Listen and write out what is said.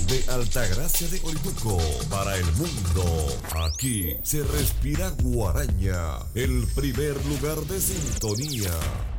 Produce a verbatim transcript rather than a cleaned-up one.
Desde Altagracia de Orituco para el mundo, aquí se respira Guaraña, el primer lugar de sintonía.